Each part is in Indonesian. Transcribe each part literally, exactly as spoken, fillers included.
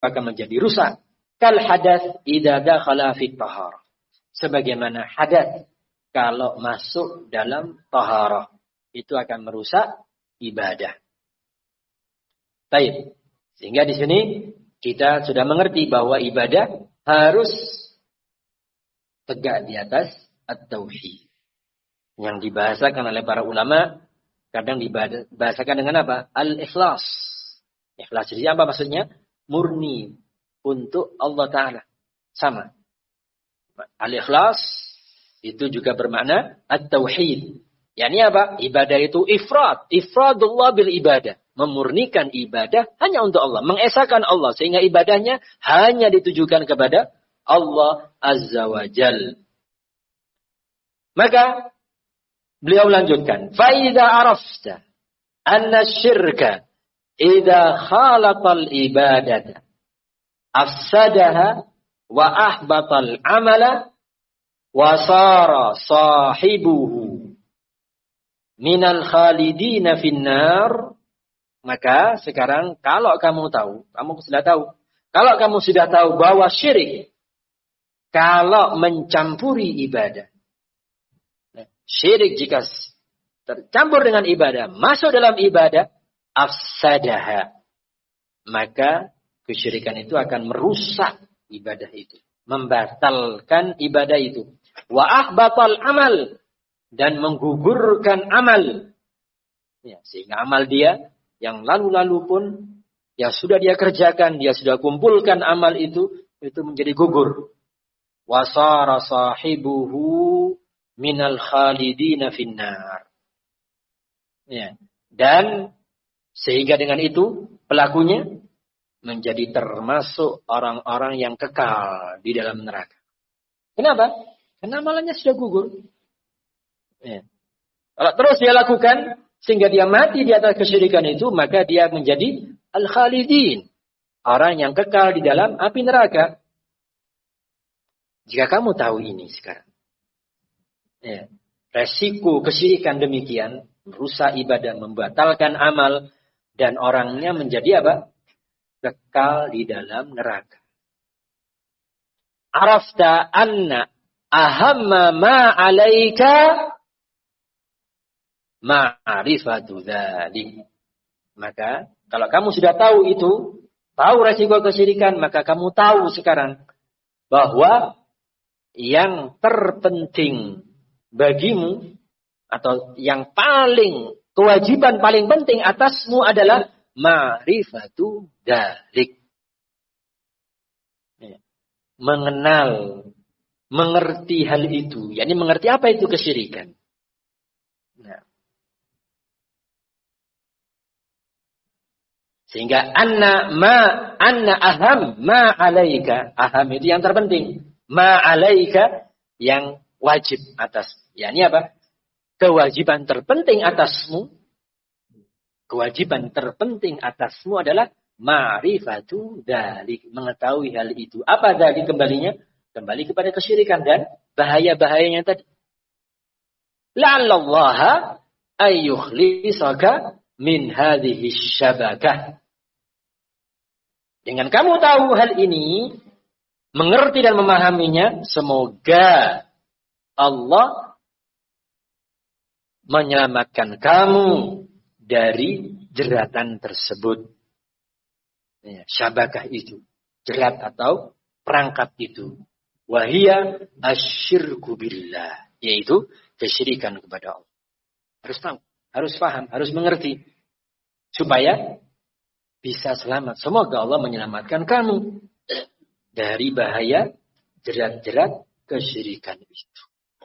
akan menjadi rusak. Kal hadath idza dakhala fi taharah. Sebagaimana hadath kalau masuk dalam taharah, itu akan merusak ibadah. Baik. Sehingga di sini kita sudah mengerti bahwa ibadah harus tegak di atas at-tauhid. Yang dibahasakan oleh para ulama kadang dibahasakan dengan apa? Al-ikhlas. Ikhlas jadi apa maksudnya? Murni untuk Allah Ta'ala. Sama. Al-ikhlas itu juga bermakna at-tauhid. Yani apa? Ibadah itu ifrad. Ifradullah bil ibadah. Memurnikan ibadah hanya untuk Allah. Mengesahkan Allah. Sehingga ibadahnya hanya ditujukan kepada Allah Azza wa Jal. Maka beliau lanjutkan. فَإِذَا عَرَفْتَ أَنَّ الشِّرْكَ إِذَا خَالَطَ الْإِبَادَةَ أَفْسَدَهَا وَأَحْبَطَ الْعَمَلَ وَصَارَ صَاحِبُهُ مِنَ الْخَالِدِينَ فِي النَّارِ. Maka sekarang kalau kamu tahu, kamu sudah tahu, kalau kamu sudah tahu bahwa syirik kalau mencampuri ibadah, syirik jika tercampur dengan ibadah, masuk dalam ibadah, afsadaha, maka kesyirikan itu akan merusak ibadah itu, membatalkan ibadah itu. Wa ahbatal amal, dan menggugurkan amal. Ya, sehingga amal dia yang lalu-lalu pun, yang sudah dia kerjakan, dia sudah kumpulkan amal itu, itu menjadi gugur. Wasara sahibuhu minal khalidina finnar. Ya. Dan sehingga dengan itu pelakunya menjadi termasuk orang-orang yang kekal di dalam neraka. Kenapa? Karena amalannya sudah gugur. Ya. Kalau terus dia lakukan sehingga dia mati di atas kesyirikan itu, maka dia menjadi al-khalidin, orang yang kekal di dalam api neraka. Jika kamu tahu ini sekarang, ya, resiko kesyirikan demikian, merusak ibadah, membatalkan amal, dan orangnya menjadi apa? Kekal di dalam neraka. Arafta anna ahamma ma alaika ma'rifatu dzalik. Maka kalau kamu sudah tahu itu, tahu resiko kesyirikan, maka kamu tahu sekarang bahwa yang terpenting bagimu atau yang paling kewajiban paling penting atasmu adalah ma'rifatu dzalik. Mengenal, mengerti hal itu, yakni mengerti apa itu kesyirikan. Nah. Sehingga anna ma anna aham ma alaika, aham itu yang terpenting, ma alaika yang wajib atas. Yakni apa? Kewajiban terpenting atasmu, kewajiban terpenting atasmu adalah ma'rifatu dzalik, mengetahui hal itu. Apa dzalik kembalinya? Kembali kepada kesyirikan dan bahaya-bahayanya tadi. La'allallaha ayyukhlisaka min hadhihi syabakah. Dengan kamu tahu hal ini, mengerti dan memahaminya, semoga Allah menyelamatkan kamu dari jeratan tersebut. Ya, syabakah itu, jerat atau perangkap itu. Wahia asyirku billah, yaitu kesyirikan kepada Allah. Harus tahu, harus paham, harus mengerti, supaya bisa selamat. Semoga Allah menyelamatkan kamu dari bahaya jerat-jerat kesyirikan itu.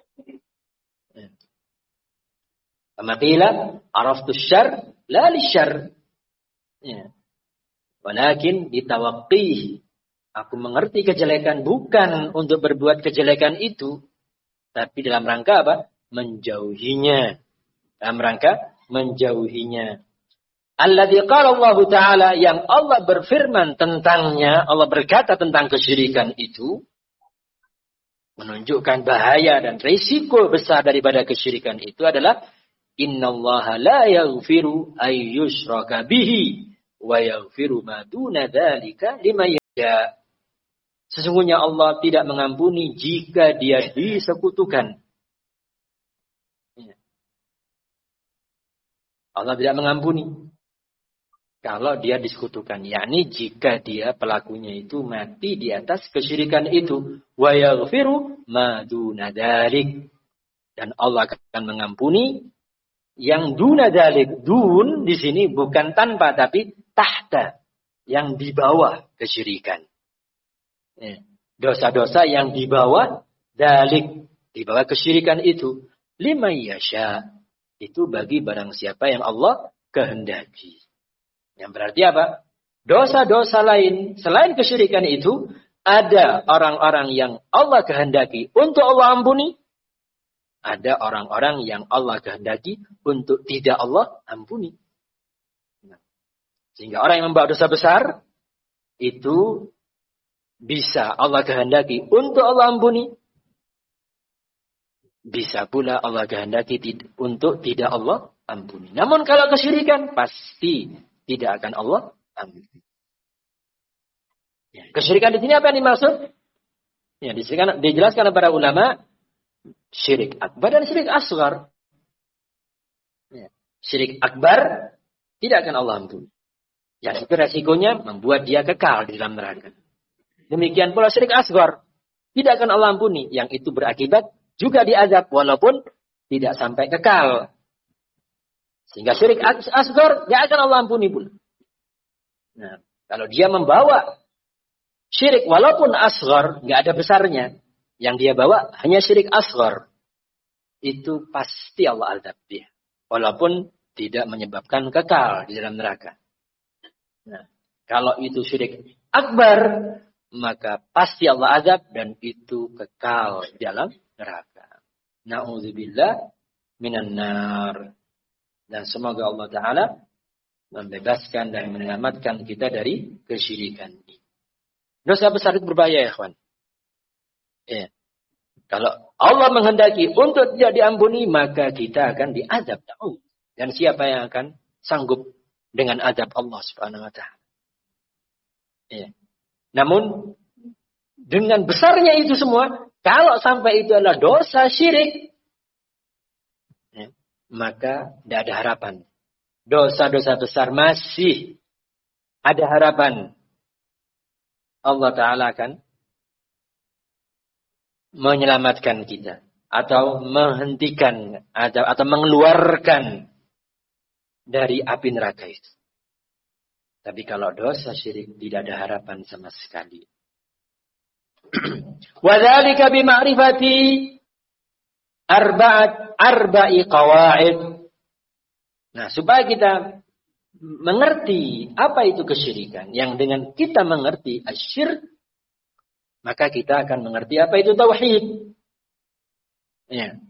Amaqila araftu syarr la lisyarr. Ya. Walakin ditawaqqihi. Aku mengerti kejelekan bukan untuk berbuat kejelekan itu, tapi dalam rangka apa? Menjauhinya. Dalam rangka menjauhinya. Alladzi qala Allah Ta'ala, yang Allah berfirman tentangnya, Allah berkata tentang kesyirikan itu, menunjukkan bahaya dan risiko besar daripada kesyirikan itu adalah innallaha la yaghfiru ay yushraka bihi wa yaghfiru ma duna dzalika liman yasha. Sesungguhnya Allah tidak mengampuni jika dia disekutukan. Allah tidak mengampuni kalau dia disekutukan. Yakni jika dia pelakunya itu mati di atas kesyirikan itu. Wa yaghfiru ma duna dzalik. Dan Allah akan mengampuni yang duna dzalik. Dun di sini bukan tanpa tapi tahta. Yang di bawah kesyirikan. Dosa-dosa yang di bawah dzalik, di bawah kesyirikan itu, lima yasha, itu bagi barang siapa yang Allah kehendaki. Yang berarti apa? Dosa-dosa lain selain kesyirikan itu ada orang-orang yang Allah kehendaki untuk Allah ampuni, ada orang-orang yang Allah kehendaki untuk tidak Allah ampuni. Sehingga orang yang membawa dosa besar itu bisa Allah kehendaki untuk Allah ampuni. Bisa pula Allah kehendaki untuk tidak Allah ampuni. Namun kalau kesyirikan pasti tidak akan Allah ampuni. Ya, kesyirikan di sini apa yang dimaksud? Ya, dijelaskan, dijelaskan para ulama syirik akbar dan syirik asghar. Ya, syirik akbar tidak akan Allah ampuni. Ya, itu resikonya membuat dia kekal di dalam neraka. Demikian pula syirik asghar tidak akan Allah ampuni, yang itu berakibat juga diazab walaupun tidak sampai kekal. Sehingga syirik asghar tidak akan Allah ampuni pula. Nah, kalau dia membawa syirik walaupun asghar, nggak ada besarnya, yang dia bawa hanya syirik asghar, itu pasti Allah azab dia, walaupun tidak menyebabkan kekal di dalam neraka. Nah, kalau itu syirik akbar, maka pasti Allah azab dan itu kekal di dalam neraka. Na'udzubillah minan nar. Dan semoga Allah Ta'ala membebaskan dan menyelamatkan kita dari kesyirikan ini. Dosa besar itu berbahaya ya kawan. Ya. Kalau Allah menghendaki untuk tidak diampuni, maka kita akan diazab. Dan siapa yang akan sanggup dengan azab Allah Subhanahu Wa Ta'ala? Ya. Namun dengan besarnya itu semua, kalau sampai itu adalah dosa syirik, ya, maka tidak ada harapan. Dosa-dosa besar masih ada harapan. Allah Ta'ala akan menyelamatkan kita atau menghentikan atau, atau mengeluarkan dari api neraka itu. Tapi kalau dosa syirik tidak ada harapan sama sekali. Wadzalika bima'rifati arba'at arba'i qawaid. Nah, supaya kita mengerti apa itu kesyirikan, yang dengan kita mengerti asyirk, maka kita akan mengerti apa itu tauhid. Ya.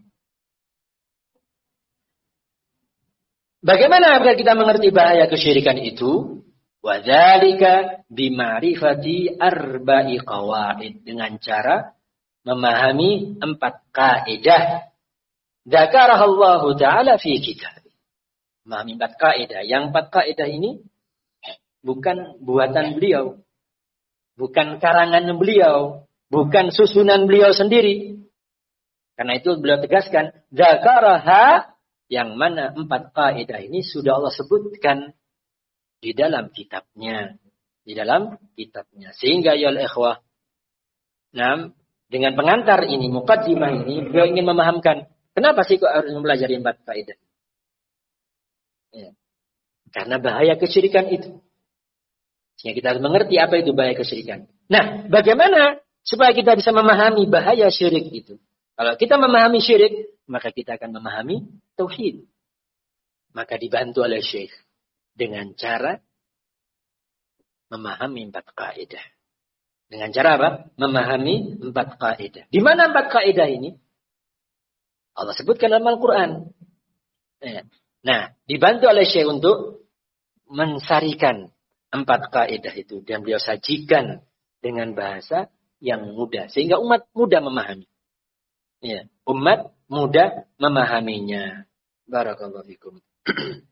Bagaimana agar kita mengerti bahaya kesyirikan itu? Wadzalika bima'rifati arba'i qawaid, dengan cara memahami empat kaidah. Dzakaraha Allah Ta'ala fi kitab. Memahami empat kaidah. Yang empat kaidah ini bukan buatan beliau, bukan karangan beliau, bukan susunan beliau sendiri. Karena itu beliau tegaskan, dzakaraha, yang mana empat kaidah ini sudah Allah sebutkan di dalam kitabnya, di dalam kitabnya. Sehingga ya ikhwah, nah, dengan pengantar ini, muqaddimah ini, beliau ingin memahamkan kenapa sih kok harus mempelajari empat kaidah? Ya. Karena bahaya kesyirikan itu. Sehingga kita harus mengerti apa itu bahaya kesyirikan. Nah, bagaimana supaya kita bisa memahami bahaya syirik itu? Kalau kita memahami syirik, maka kita akan memahami tauhid. Maka dibantu oleh Syekh dengan cara memahami empat kaidah. Dengan cara apa? Memahami empat kaidah. Di mana empat kaidah ini? Allah sebutkan dalam Al-Quran. Nah, dibantu oleh Syekh untuk mensarikan empat kaidah itu. Dan beliau sajikan dengan bahasa yang mudah. Sehingga umat mudah memahami. Ya, umat mudah memahaminya. Barakallahu fikum.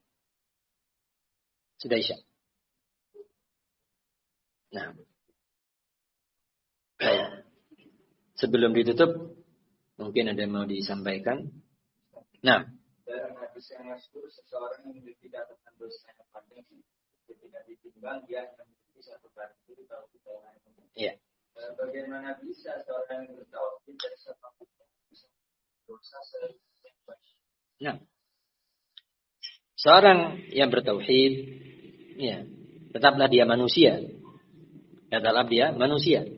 Sudah Isya. Nah. Sebelum ditutup, mungkin ada yang mau disampaikan. Nah. Dalam hadis yang masyhur, seseorang yang memiliki catatan dosa yang panjang, ketika ditimbang dia akan memiliki satu batu atau kita. Iya. Bagaimana bisa seorang yang bertauhid dari satu bisa dosa sebanyak? Nah, seorang yang bertauhid, ya, tetaplah dia manusia. Tetaplah dia manusia.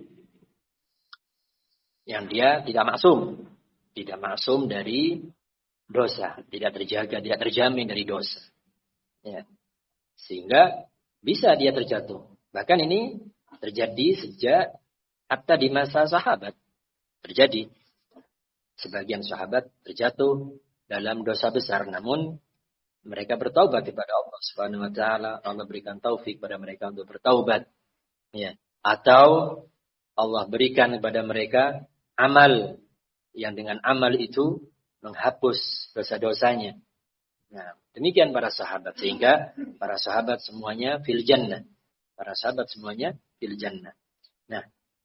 Yang dia tidak maksum, tidak maksum dari dosa, tidak terjaga, tidak terjamin dari dosa. Ya. Sehingga bisa dia terjatuh. Bahkan ini terjadi sejak hatta di masa sahabat. Terjadi. Sebagian sahabat terjatuh dalam dosa besar. Namun mereka bertaubat kepada Allah Subhanahu wa taala. Allah berikan taufik kepada mereka untuk bertaubat. Ya. Atau Allah berikan kepada mereka amal yang dengan amal itu menghapus dosa-dosanya. Nah, demikian para sahabat. Sehingga para sahabat semuanya fil jannah. Para sahabat semuanya fil jannah. Nah,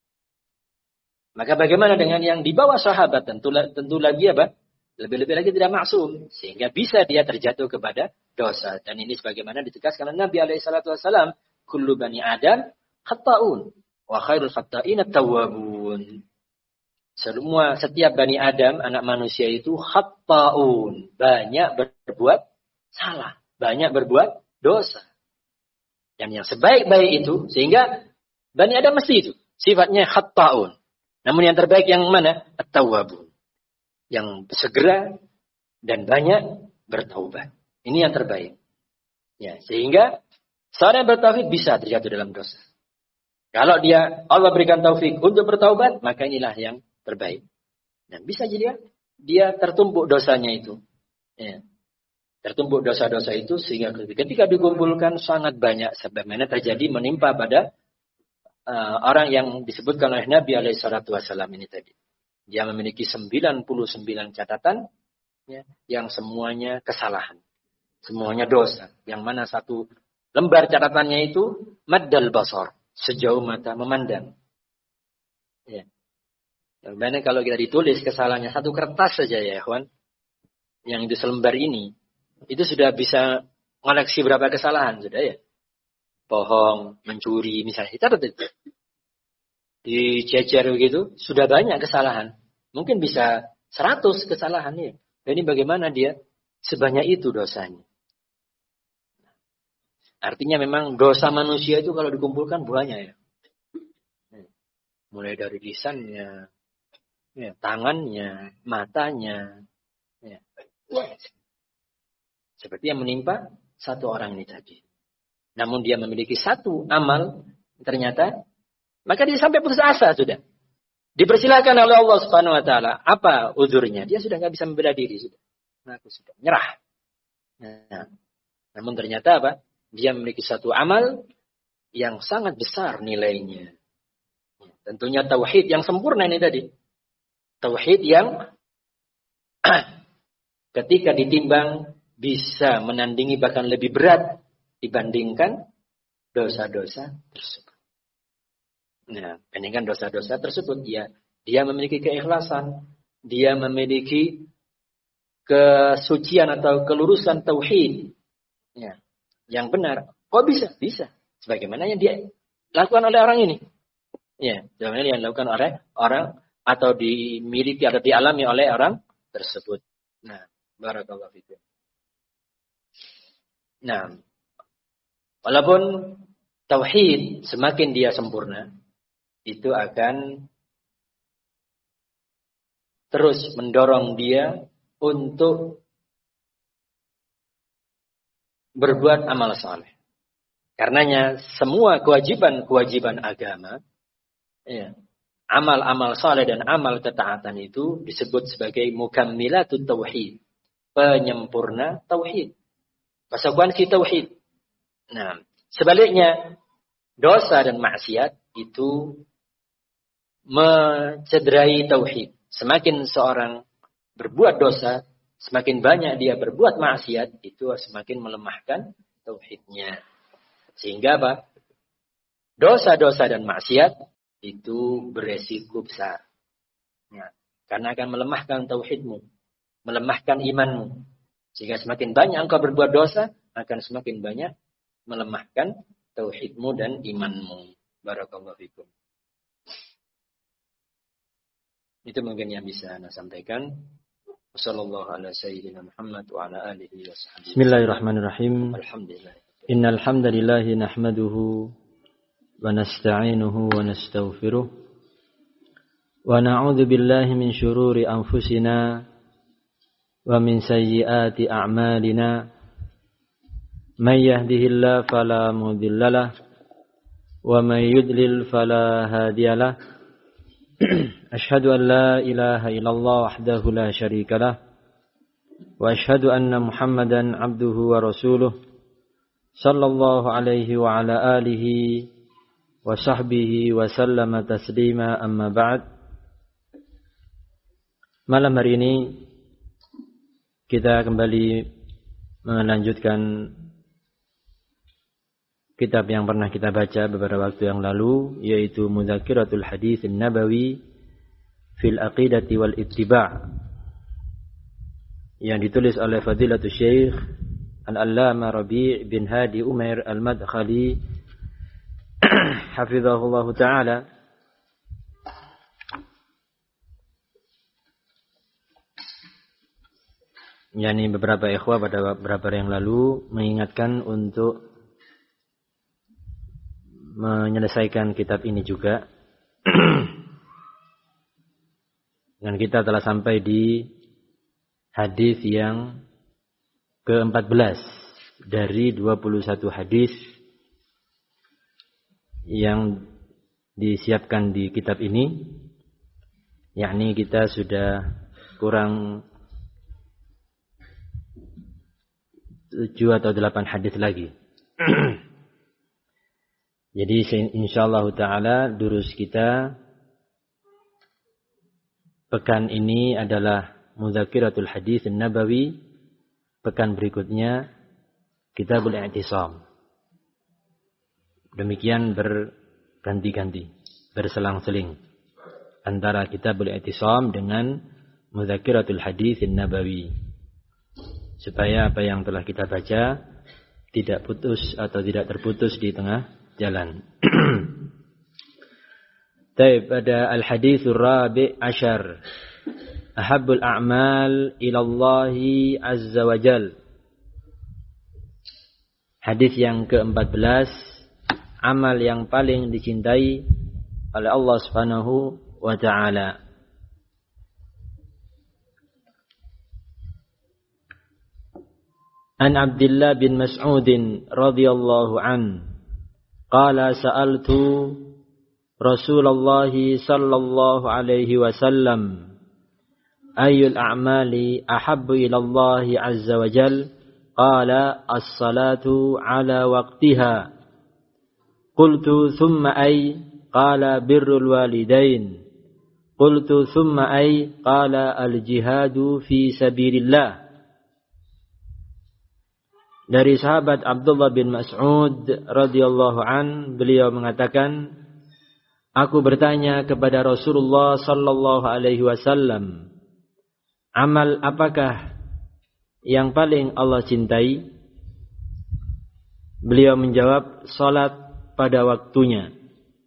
maka bagaimana dengan yang di bawah sahabat? Tentu, tentu lagi apa? Lebih-lebih lagi tidak maksum. Sehingga bisa dia terjatuh kepada dosa. Dan ini sebagaimana ditegaskan oleh Nabi alaihi salatu wasallam. Kullu bani Adam khata'un. Wa khairul khata'in at-tawwabun. Semua, setiap Bani Adam, anak manusia itu khatta'un. Banyak berbuat salah. Banyak berbuat dosa. Dan yang sebaik-baik itu, sehingga Bani Adam mesti itu. Sifatnya khatta'un. Namun yang terbaik yang mana? At-tawwabun. Yang segera dan banyak bertaubat. Ini yang terbaik. Ya, sehingga seorang yang bertauhid bisa terjatuh dalam dosa. Kalau dia, Allah berikan taufik untuk bertaubat, maka inilah yang terbaik. Dan bisa jadi dia tertumpuk dosanya itu. Ya. Tertumpuk dosa-dosa itu sehingga ketika dikumpulkan sangat banyak sebagaimana terjadi menimpa pada uh, orang yang disebutkan oleh Nabi alaihi salatu wasallam ini tadi. Dia memiliki sembilan puluh sembilan catatan ya, yang semuanya kesalahan. Semuanya dosa. Yang mana satu lembar catatannya itu maddal basar, sejauh mata memandang. Ya. Sebenarnya kalau kita ditulis kesalahannya satu kertas saja ya, kawan, yang itu selembar ini, itu sudah bisa koleksi berapa kesalahan sudah ya. Bohong, mencuri misalnya, kita itu dicecer begitu, sudah banyak kesalahan. Mungkin bisa seratus kesalahan ya. Dan ini bagaimana dia sebanyak itu dosanya. Artinya memang dosa manusia itu kalau dikumpulkan banyak ya. Mulai dari lisannya, ya, tangannya, matanya, ya. Seperti yang menimpa satu orang ini tadi. Namun dia memiliki satu amal, ternyata, maka dia sampai putus asa sudah. Dipersilakan oleh Allah Subhanahu Wa Taala. Apa uzurnya? Dia sudah nggak bisa membela diri sudah. Nah, aku sudah nyerah. Nah, namun ternyata apa? Dia memiliki satu amal yang sangat besar nilainya. Tentunya tauhid yang sempurna ini tadi. Tauhid yang ketika ditimbang bisa menandingi bahkan lebih berat dibandingkan dosa-dosa tersebut. Nah, bandingkan dosa-dosa tersebut, dia dia memiliki keikhlasan, dia memiliki kesucian atau kelurusan tauhid. Ya, yang benar. Kok bisa? Bisa. Sebagaimana yang dia lakukan oleh orang ini. Ya, sebagaimana yang dilakukan oleh orang atau dimiliki atau dialami oleh orang tersebut. Nah, barakallahu fikum. Nah, walaupun tauhid semakin dia sempurna, itu akan terus mendorong dia untuk berbuat amal saleh. Karenanya semua kewajiban-kewajiban agama, ya, amal-amal saleh dan amal ketaatan itu disebut sebagai mukammilatut tauhid, penyempurna tauhid, konsekuensi tauhid. Nah, sebaliknya dosa dan maksiat itu mencederai tauhid. Semakin seorang berbuat dosa, semakin banyak dia berbuat maksiat, itu semakin melemahkan tauhidnya. Sehingga apa? Dosa-dosa dan maksiat itu beresiko besar. Ya, karena akan melemahkan tauhidmu, melemahkan imanmu. Jika semakin banyak engkau berbuat dosa, akan semakin banyak melemahkan tauhidmu dan imanmu. Barakallahu fikum. Itu mungkin yang bisa Anda sampaikan. Wassallallahu ala sayyidina Muhammad wa ala alihi wa sahbihi. Bismillahirrahmanirrahim. Alhamdulillah. Innal hamdalillah nahmaduhu wa nasta'inuhu wa nastaghfiruh. Wa na'udzu billahi min shururi anfusina wa min sayyiati a'malina. May yahdihillahu fala mudhillalah wa may yudlil fala hadiyalah. Ashhadu an la ilaha illallah wahdahu la syarika lah wa ashhadu anna Muhammadan abduhu wa rasuluh sallallahu alaihi wa ala alihi wa sahbihi wa sallama taslima amma ba'd. Malam hari ini kita kembali melanjutkan kitab yang pernah kita baca beberapa waktu yang lalu, yaitu Mudzakiratul Hadits Nabawi fil Aqidati wal Ittiba' yang ditulis oleh Fadilatul Syekh Al-Allamah Rabi' bin Hadi Umair Al-Madkhali hafizahullah ta'ala. Yani beberapa ikhwah pada beberapa hari yang lalu mengingatkan untuk menyelesaikan kitab ini juga. Dan kita telah sampai di hadis yang keempat belas dari dua puluh satu hadis yang disiapkan di kitab ini. Yakni kita sudah kurang tujuh atau delapan hadis lagi. Jadi insyaallah ta'ala durus kita pekan ini adalah Mudzakiratul Hadits Nabawi. Pekan berikutnya Kitabul I'tisam. Demikian berganti-ganti, berselang-seling antara Kitabul I'tisam dengan Mudzakiratul Hadits Nabawi. Supaya apa yang telah kita baca tidak putus atau tidak terputus di tengah jalan. Taib, pada al-hadithur rabi' ashar. Ahabbul a'mal ilallahi azza wa jal. Hadis yang keempat belas, amal yang paling dicintai oleh Allah Subhanahu wa ta'ala. An Abdullah bin Mas'ud radhiyallahu an qala sa'altu Rasulullah sallallahu alaihi wasallam ayyul a'mali ahabbu ila Allah azza wa jal qala as-salatu ala waqtiha qultu thumma ay qala birrul walidain qultu thumma ay qala al-jihadu fi sabilillah. Dari sahabat Abdullah bin Mas'ud radhiyallahu an, beliau mengatakan, aku bertanya kepada Rasulullah sallallahu alaihi wasallam, amal apakah yang paling Allah cintai? Beliau menjawab, salat pada waktunya.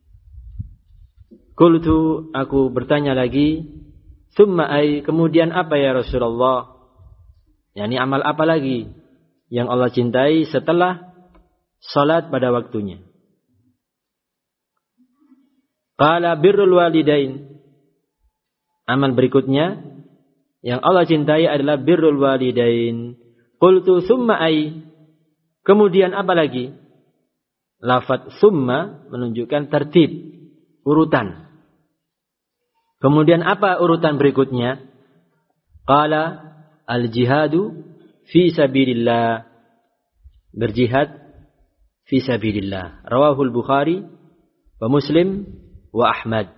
Qultu, aku bertanya lagi, thumma ay, kemudian apa ya Rasulullah? Yani amal apa lagi yang Allah cintai setelah salat pada waktunya? Qala birrul walidain. Amal berikutnya yang Allah cintai adalah birrul walidain. Qultu thumma ay. Kemudian apa lagi? Lafaz thumma menunjukkan tertib, urutan. Kemudian apa urutan berikutnya? Qala al-jihadu fi sabilillah. Berjihad fi sabilillah. Rawahul Bukhari wa Muslim wa Ahmad.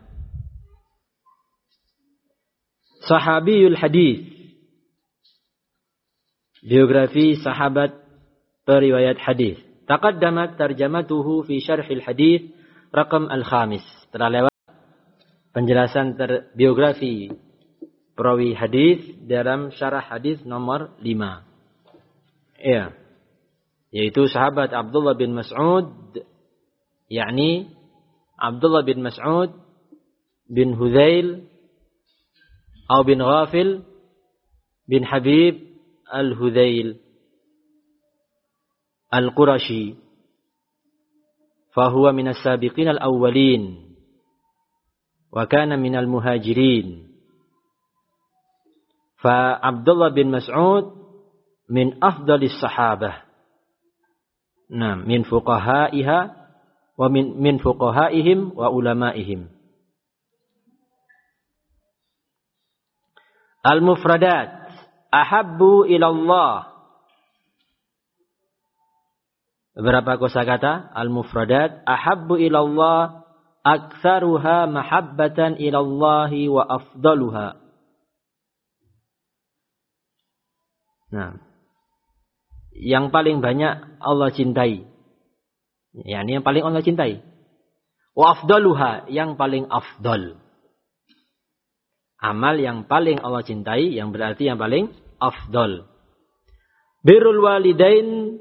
Sahabiyul hadis. Biografi sahabat periwayat hadis. Taqaddamat tarjamatuhu fi syarhil hadis raqam al-khamis. Telah lewat penjelasan ter- biografi perawi hadis dalam syarah hadis nomor lima. Ya. Yaitu sahabat Abdullah bin Mas'ud, yakni Abdullah bin Mas'ud bin Hudzail atau bin Ghafil bin Habib al-Hudzail al-Qurashi. Fahuwa minas sabiqin al-awwalin wa kana minal muhajirin. Fa Abdullah bin Mas'ud min afdalis sahabah. Nah, min fuqahaiha wa min min fuqahaihim wa ulamaihim. Al-mufradat ahabbu ila Allah. Berapa kosakata? Al-mufradat ahabbu ila Allah aktsaruha mahabbatan ila Allah wa afdaluha. Nah, yang paling banyak Allah cintai. Yani yang paling Allah cintai. Wa afdaluha, yang paling afdal. Amal yang paling Allah cintai, yang berarti yang paling afdal. Birrul walidain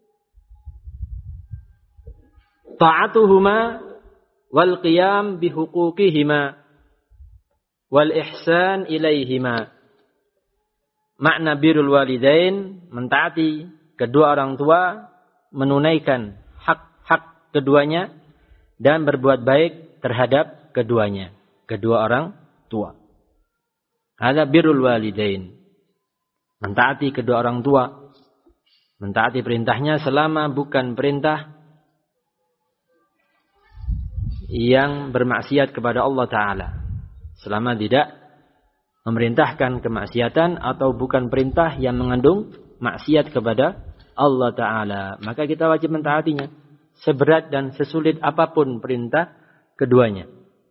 ta'atuhuma wal qiyam bihuquqihima wal ihsan ilaihima. Makna birrul walidain, mentaati kedua orang tua, menunaikan hak-hak keduanya dan berbuat baik terhadap keduanya, kedua orang tua. Ada birrul walidain, mentaati kedua orang tua, mentaati perintahnya selama bukan perintah yang bermaksiat kepada Allah Ta'ala, selama tidak memerintahkan kemaksiatan atau bukan perintah yang mengandung maksiat kepada Allah Ta'ala, maka kita wajib mentaatinya seberat dan sesulit apapun perintah keduanya.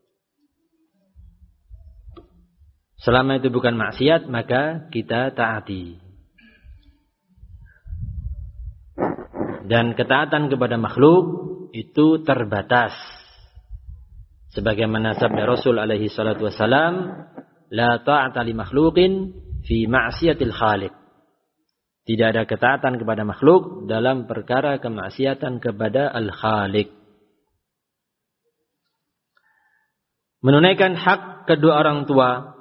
Selama itu bukan maksiat, maka kita taati. Dan ketaatan kepada makhluk itu terbatas. Sebagaimana sabda Rasul alaihi salatu wassalam, la ta'ata li makhluqin fi ma'siyatil khaliq. Tidak ada ketaatan kepada makhluk dalam perkara kemaksiatan kepada al-Khaliq. Menunaikan hak kedua orang tua.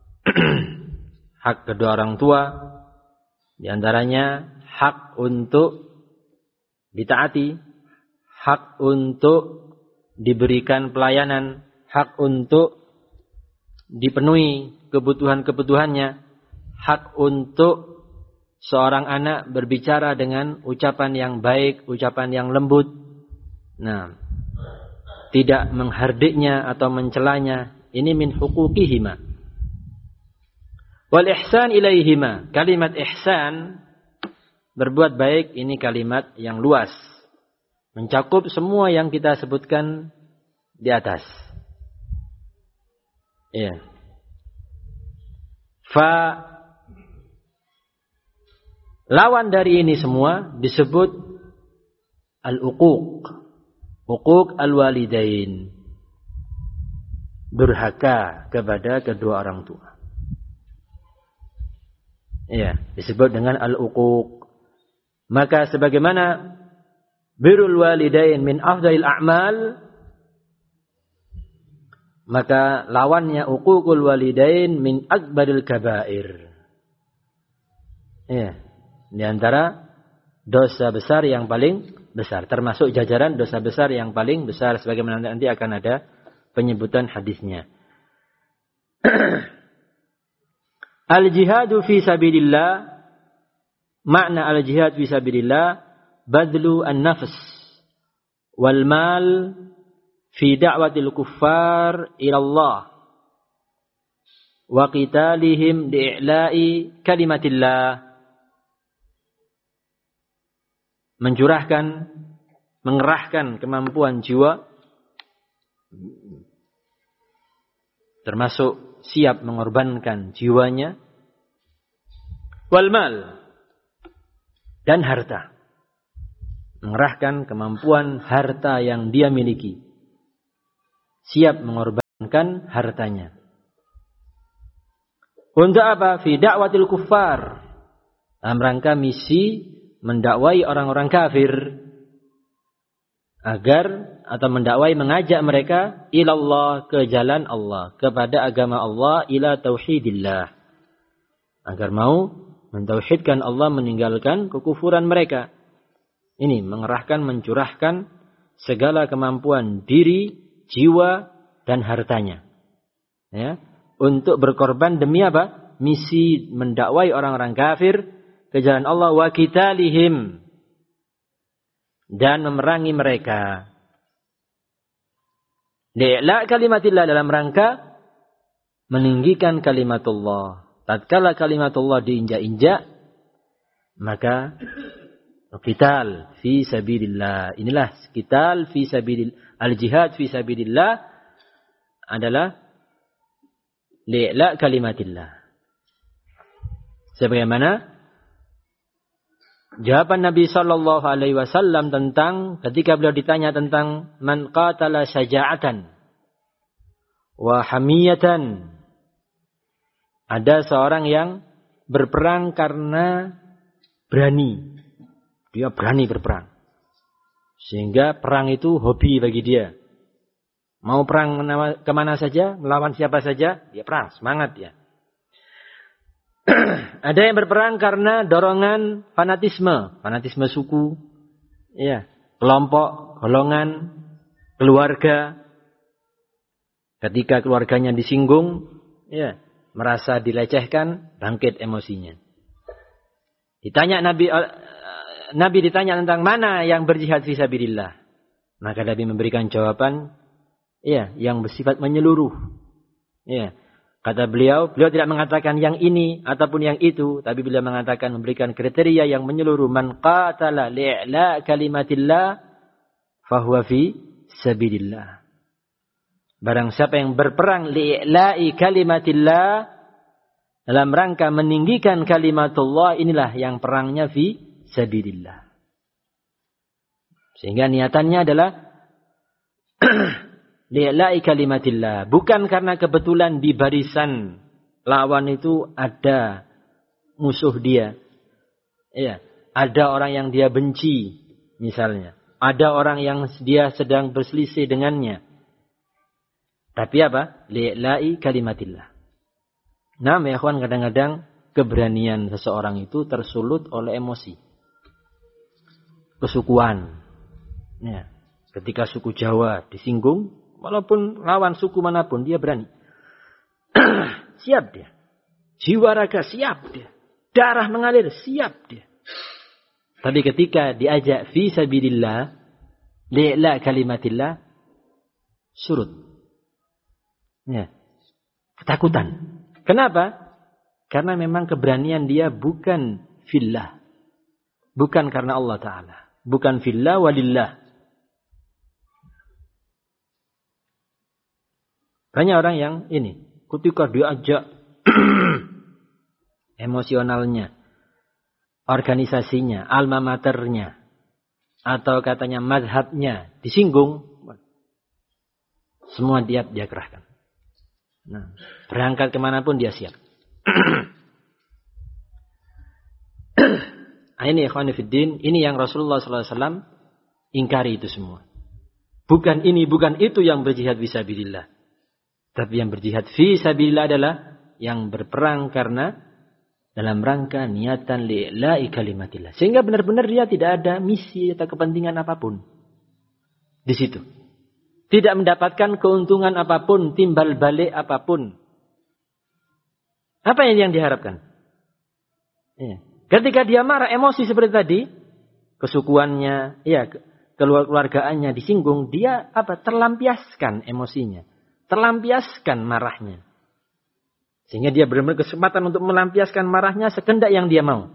Hak kedua orang tua, di antaranya hak untuk ditaati, hak untuk diberikan pelayanan, hak untuk dipenuhi kebutuhan-kebutuhannya, hak untuk seorang anak berbicara dengan ucapan yang baik, ucapan yang lembut. Nah, tidak menghardiknya atau mencelanya. Ini min huquqihima. Wal ihsan ilaihima. Kalimat ihsan, berbuat baik, ini kalimat yang luas, mencakup semua yang kita sebutkan di atas. Ya. Fa lawan dari ini semua disebut al-uquq. Uquq al-walidain. Durhaka kepada kedua orang tua. Ya, disebut dengan al-uquq. Maka sebagaimana birrul walidain min afdalil a'mal, maka lawannya uququl walidain min akbaril kabair. Ya, di antara dosa besar yang paling besar, termasuk jajaran dosa besar yang paling besar, sebagaimana nanti akan ada penyebutan hadisnya. Al-jihadu fi sabilillah, makna al-jihad fi sabilillah badlu an-nafs wal mal fi da'watil kuffar ila Allah wa qitalihim li'i'la'i kalimatillah. Mencurahkan, mengerahkan kemampuan jiwa, termasuk siap mengorbankan jiwanya, wal mal, dan harta. Mengerahkan kemampuan harta yang dia miliki, siap mengorbankan kan hartanya. Untuk apa? Fi da'watil kuffar. Dalam rangka misi mendakwai orang-orang kafir agar atau mendakwai mengajak mereka ilallah, ke jalan Allah, kepada agama Allah, ila tauhidillah. Agar mau mentauhidkan Allah, meninggalkan kekufuran mereka. Ini mengerahkan, mencurahkan segala kemampuan diri, jiwa dan hartanya. Ya, untuk berkorban demi apa? Misi mendakwai orang-orang kafir ke jalan Allah, wa qitalihim, dan memerangi mereka. Li'la kalimatillah, dalam rangka meninggikan kalimatullah. Tatkala kalimatullah diinjak-injak, maka qital fi sabilillah. Inilah qital fi sabilillah. Al-jihad fi sabilillah adalah li'la kalimatillah. Sebagaimana jawaban Nabi sallallahu alaihi wasallam tentang ketika beliau ditanya tentang man qatala syaja'atan wa hamiyatan. Ada seorang yang berperang karena berani. Dia berani berperang. Sehingga perang itu hobi bagi dia. Mau perang kemana saja, melawan siapa saja, dia perang, semangat ya. Ada yang berperang karena dorongan fanatisme, fanatisme suku, ya, kelompok, golongan, keluarga. Ketika keluarganya disinggung, ya, merasa dilecehkan, bangkit emosinya. Ditanya Nabi, uh, Nabi ditanya tentang mana yang berjihad fisabilillah. Maka Nabi memberikan jawaban, ya, yang bersifat menyeluruh. Ya. Kata beliau, beliau tidak mengatakan yang ini ataupun yang itu, tapi beliau mengatakan memberikan kriteria yang menyeluruh. Man qatala li'la kalimatillah fahuwa fi sabilillah. Barang siapa yang berperang li'la'i kalimatillah, dalam rangka meninggikan kalimatullah, inilah yang perangnya fi sabilillah. Sehingga niatannya adalah li'la'i kalimatillah. Bukan karena kebetulan di barisan lawan itu ada musuh dia. Ya, ada orang yang dia benci misalnya. Ada orang yang dia sedang berselisih dengannya. Tapi apa? Li'la'i kalimatillah. Nah, ya kawan, kadang-kadang keberanian seseorang itu tersulut oleh emosi. Kesukuan. Ya, ketika suku Jawa disinggung, walaupun lawan suku manapun, dia berani. Siap dia. Jiwa raga siap dia. Darah mengalir, siap dia. Tapi ketika diajak fi sabilillah, li'la kalimatillah, surut. Ya. Ketakutan. Kenapa? Karena memang keberanian dia bukan fillah. Bukan karena Allah Ta'ala. Bukan fillah walillah. Banyak orang yang ini, ketika diajak emosionalnya, organisasinya, alma maternya, atau katanya mazhabnya disinggung, semua dia dia kerahkan. Nah, berangkat kemanapun dia siap. Ini ikhwani fiddin, ini yang Rasulullah sallallahu alaihi wasallam ingkari itu semua. Bukan ini, bukan itu yang berjihad fisabilillah. Tapi yang berjihad fi sabilillah adalah yang berperang karena dalam rangka niatan li'la'i kalimatillah. Sehingga benar-benar dia tidak ada misi atau kepentingan apapun di situ. Tidak mendapatkan keuntungan apapun, timbal balik apapun. Apa yang diharapkan? Ya. Ketika dia marah, emosi seperti tadi, kesukuannya, ya, keluargaannya disinggung, dia apa? Terlampiaskan emosinya. Terlampiaskan marahnya. Sehingga dia benar-benar kesempatan untuk melampiaskan marahnya sekendak yang dia mau.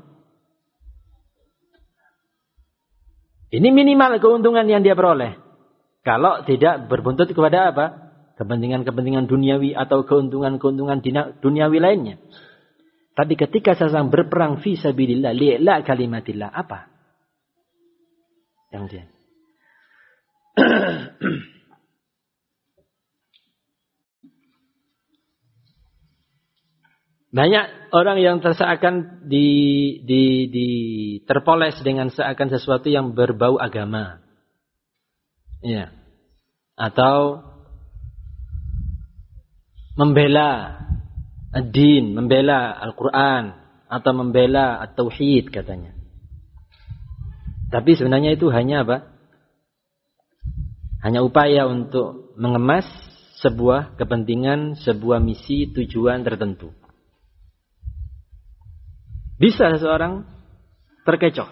Ini minimal keuntungan yang dia peroleh. Kalau tidak berbuntut kepada apa? Kepentingan-kepentingan duniawi atau keuntungan-keuntungan duniawi lainnya. Tapi ketika seseorang berperang fi sabilillah, li'la kalimatillah, apa? Yang dia Banyak orang yang terseakan di, di, di terpoles dengan seakan sesuatu yang berbau agama. Ya. Atau membela ad-din, membela Al-Quran, atau membela at-tauhid katanya. Tapi sebenarnya itu hanya apa? Hanya upaya untuk mengemas sebuah kepentingan, sebuah misi, tujuan tertentu. Bisa seseorang terkecoh.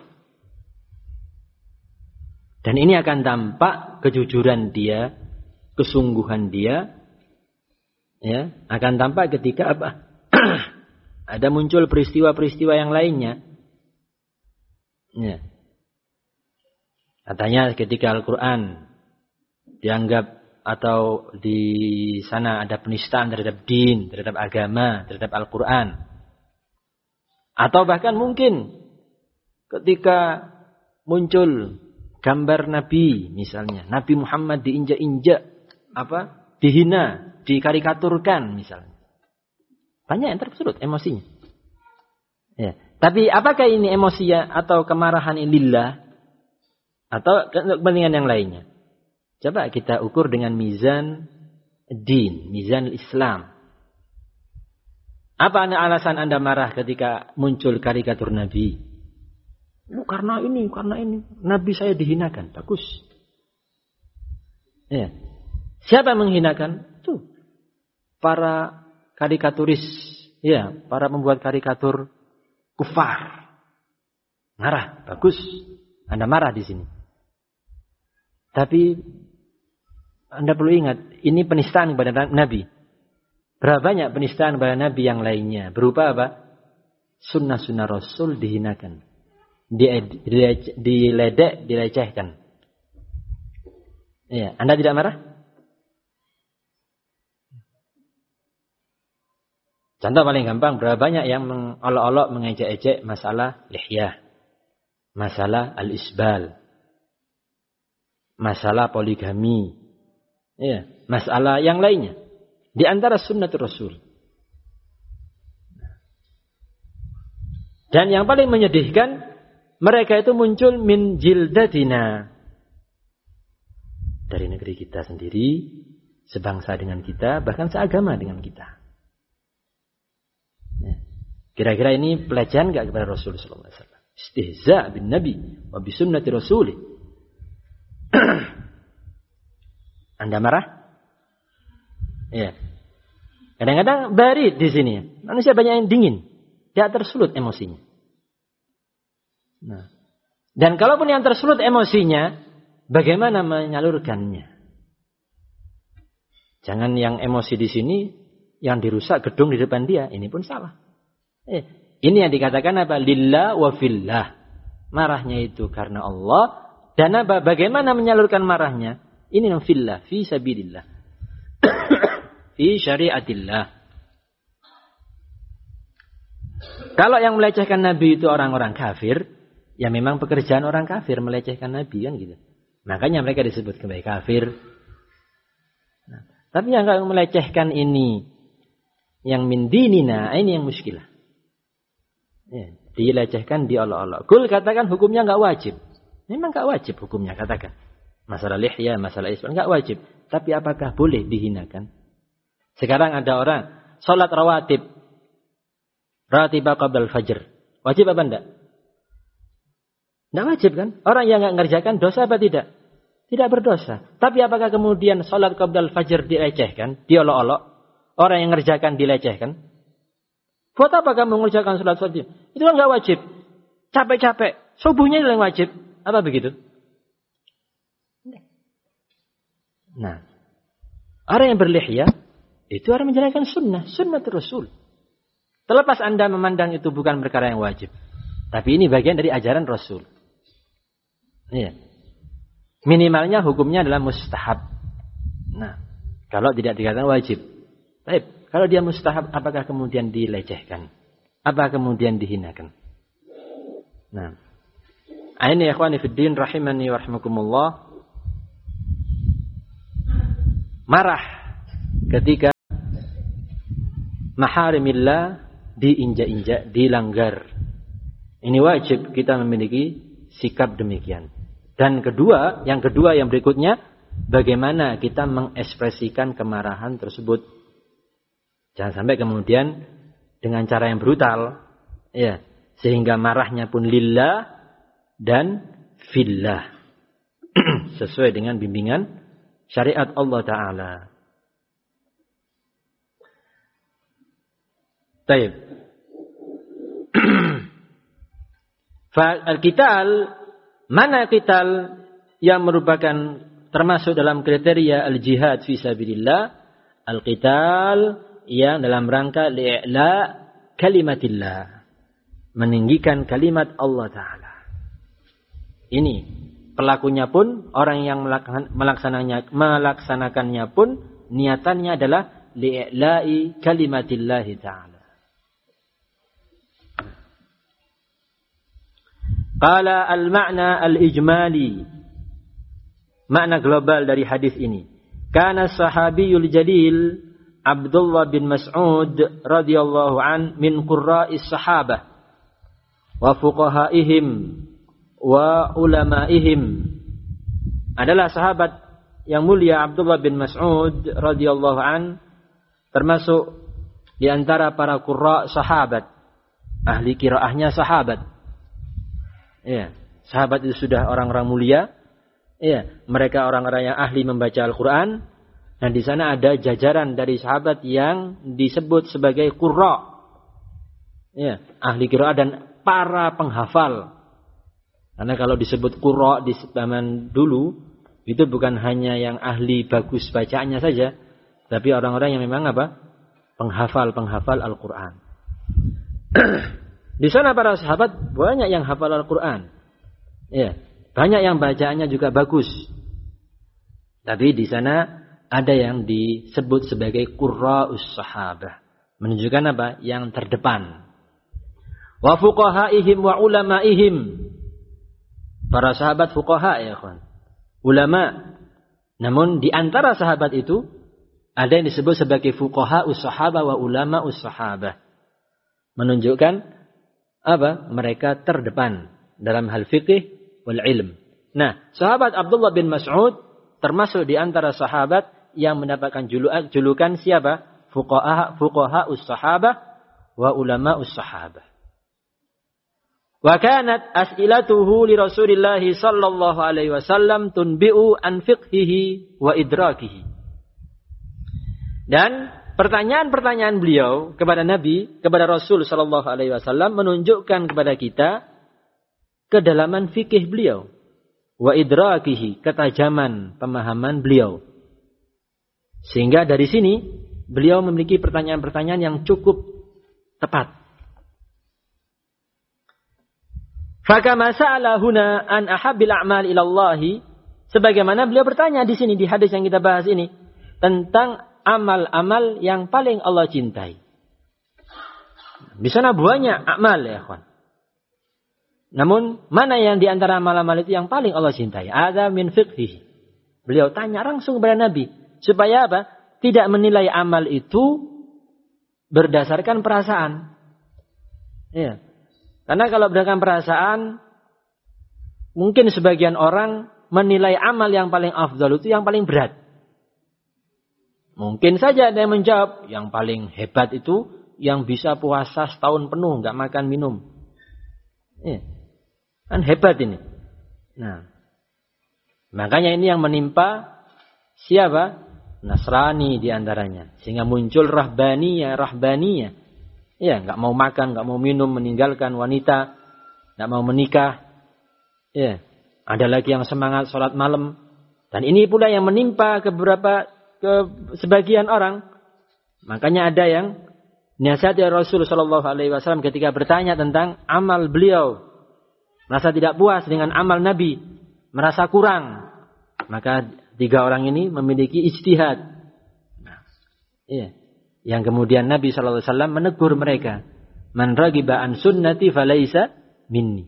Dan ini akan tampak kejujuran dia, kesungguhan dia, ya, akan tampak ketika apa? Ada muncul peristiwa-peristiwa yang lainnya. Ya. Katanya ketika Al-Quran dianggap atau di sana ada penistaan terhadap din, terhadap agama, terhadap Al-Quran. Atau bahkan mungkin ketika muncul gambar Nabi misalnya, Nabi Muhammad diinjak-injak, apa? Dihina, dikarikaturkan misalnya. Banyak yang tersulut emosinya. Ya. Tapi apakah ini emosinya atau kemarahan lillah atau kepentingan yang lainnya? Coba kita ukur dengan mizan din, mizan Islam. Apa alasan Anda marah ketika muncul karikatur Nabi? Oh, karena ini, karena ini. Nabi saya dihinakan. Bagus. Ya. Siapa yang menghinakan? Tuh. Para karikaturis. Ya, para membuat karikatur kufar. Marah. Bagus. Anda marah di sini. Tapi Anda perlu ingat, ini penistaan kepada Nabi. Berapa banyak penistaan kepada Nabi yang lainnya? Berupa apa? Sunnah-sunnah Rasul dihinakan. Diledek, dilecehkan. Ya, Anda tidak marah? Contoh paling gampang, berapa banyak yang mengolok-olok, mengejek-ejek masalah lihyah. Masalah al-isbal. Masalah poligami. Ya, masalah yang lainnya. Di antara sunnatul Rasul. Dan yang paling menyedihkan, mereka itu muncul min jildatina. Dari negeri kita sendiri, sebangsa dengan kita, bahkan seagama dengan kita. Ya. Kira-kira ini pelecehan enggak kepada Rasul sallallahu alaihi wasallam? Istihza bin Nabi wa bi sunnati Rasulih. Anda marah? Ya. Kadang-kadang barid di sini. Manusia banyak yang dingin. Tidak tersulut emosinya. Nah. Dan kalaupun yang tersulut emosinya, bagaimana menyalurkannya? Jangan yang emosi di sini, yang dirusak gedung di depan dia. Ini pun salah. Eh, ini yang dikatakan apa? Lillah wa fillah. Marahnya itu karena Allah. Dan apa? Bagaimana menyalurkan marahnya? Ini yang fillah. Fi sabilillah. Fi syariatillah. Kalau yang melecehkan Nabi itu orang-orang kafir, ya memang pekerjaan orang kafir melecehkan Nabi kan gitu. Makanya mereka disebut sebagai kafir. Nah, tapi yang kalau melecehkan ini, yang min dinina, ini yang muskilah. Ya, dilecehkan, diolok-olok. Kul katakan hukumnya nggak wajib. Memang nggak wajib hukumnya katakan. Masalah lihya, masalah isbal nggak wajib. Tapi apakah boleh dihinakan? Sekarang ada orang salat rawatib, ratibah qabla al-fajr. Wajib apa enggak? Enggak wajib kan? Orang yang enggak mengerjakan dosa apa tidak? Tidak berdosa. Tapi apakah kemudian salat qabla al-fajr dilecehkan, diolok-olok? Orang yang mengerjakan dilecehkan? Buat apa kamu mengerjakan salat fajr? Itu kan enggak wajib. Capek-capek, subuhnya yang wajib. Apa begitu? Nah, orang yang berlihya itu orang menjalankan sunnah, sunnah Rasul. Terlepas Anda memandang itu bukan perkara yang wajib, tapi ini bagian dari ajaran Rasul. Iya. Minimalnya hukumnya adalah mustahab. Nah, kalau tidak dikatakan wajib. Baik, kalau dia mustahab, apakah kemudian dilecehkan? Apa kemudian dihinakan? Nah, ini ikhwani fiddin rahimani wa rahimakumullah. Marah ketika maharimillah diinjak-injak, dilanggar. Ini wajib kita memiliki sikap demikian. Dan kedua, yang kedua yang berikutnya, bagaimana kita mengekspresikan kemarahan tersebut. Jangan sampai kemudian dengan cara yang brutal, ya, sehingga marahnya pun lillah dan fillah. Sesuai dengan bimbingan syariat Allah Ta'ala. Baik. Al-qital, mana qital yang merupakan termasuk dalam kriteria al-jihad fi sabilillah? Al-qital yang dalam rangka li'la kalimatillah, meninggikan kalimat Allah Ta'ala. Ini pelakunya pun, orang yang melaksananya, melaksanakannya pun niatannya adalah li'la'i kalimatillah Ta'ala. Qala al-ma'na al-ijmali, makna global dari hadis ini. Kana sahabiyul jalil Abdullah bin Mas'ud radhiyallahu an min qurra'is sahabah wa fuqahaihim wa ulama'ihim. Adalah sahabat yang mulia Abdullah bin Mas'ud radhiyallahu an, termasuk di antara para qurra sahabat, ahli qiraahnya sahabat. Ya, sahabat itu sudah orang-orang mulia. Ya, mereka orang-orang yang ahli membaca Al-Qur'an, dan di sana ada jajaran dari sahabat yang disebut sebagai qurra. Ya, ahli qiraah dan para penghafal. Karena kalau disebut qurra di zaman dulu, itu bukan hanya yang ahli bagus bacaannya saja, tapi orang-orang yang memang apa? Penghafal-penghafal Al-Qur'an. Di sana para sahabat banyak yang hafal Al-Qur'an. Ya, banyak yang bacaannya juga bagus. Tapi di sana ada yang disebut sebagai qurra'us sahabah, menunjukkan apa? Yang terdepan. Wa fuqahaihim wa ulama'ihim. Para sahabat fuqaha, ya kawan. Ulama. Namun di antara sahabat itu ada yang disebut sebagai fuqaha'us sahabah wa ulama'us sahabah. Menunjukkan apa? Mereka terdepan dalam hal fikih wal ilm. Nah, sahabat Abdullah bin Mas'ud termasuk di antara sahabat yang mendapatkan julukan, julukan siapa? Fuqaha, fuqaha'us sahabah wa ulama'us sahabah. Wa kanat as'ilatuhu li Rasulillah sallallahu alaihi wasallam tunbi'u an fiqhihi wa idrakihi. Dan pertanyaan-pertanyaan beliau kepada Nabi, kepada Rasul sallallahu alaihi wasallam menunjukkan kepada kita kedalaman fikih beliau, wa idrakihi, ketajaman pemahaman beliau. Sehingga dari sini beliau memiliki pertanyaan-pertanyaan yang cukup tepat. Fakama sa'ala huna an ahabbil a'mal ila Allah, sebagaimana beliau bertanya di sini di hadis yang kita bahas ini tentang amal-amal yang paling Allah cintai. Di sana banyak amal, ya kawan. Namun mana yang di antara amal-amal itu yang paling Allah cintai? Ada min fiqhihi. Beliau tanya langsung kepada Nabi supaya apa? Tidak menilai amal itu berdasarkan perasaan. Ya. Karena kalau berdasarkan perasaan, mungkin sebagian orang menilai amal yang paling afdal itu yang paling berat. Mungkin saja ada yang menjawab, yang paling hebat itu yang bisa puasa setahun penuh, nggak makan minum. Eh, kan hebat ini. Nah, makanya ini yang menimpa siapa? Nasrani diantaranya. Sehingga muncul rahbaniyah, rahbaniyah. Ya, nggak mau makan, nggak mau minum, meninggalkan wanita, nggak mau menikah. Ya, ada lagi yang semangat sholat malam. Dan ini pula yang menimpa ke beberapa ke sebagian orang. Makanya ada yang nasihat Rasul Shallallahu Alaihi Wasallam ketika bertanya tentang amal beliau, merasa tidak puas dengan amal Nabi, merasa kurang. Maka tiga orang ini memiliki ijtihad. Nah, iya. Yang kemudian Nabi shallallahu alaihi wasallam menegur mereka, man ragiba an sunnati falaisa minni.